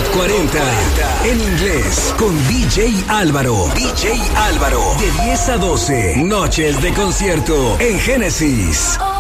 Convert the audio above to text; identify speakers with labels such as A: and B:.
A: 40 en inglés con DJ Álvaro. DJ Álvaro. De 10 a 12. Noches de concierto en Génesis.